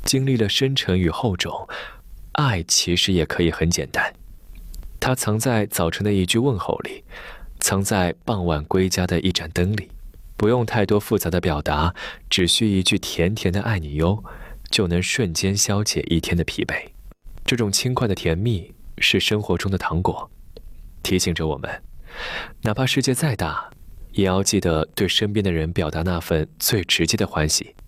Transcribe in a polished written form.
经历了深沉与厚重，爱其实也可以很简单。它藏在早晨的一句问候里，藏在傍晚归家的一盏灯里。不用太多复杂的表达，只需一句甜甜的爱你哟，就能瞬间消解一天的疲惫。这种轻快的甜蜜是生活中的糖果，提醒着我们，哪怕世界再大，也要记得对身边的人表达那份最直接的欢喜。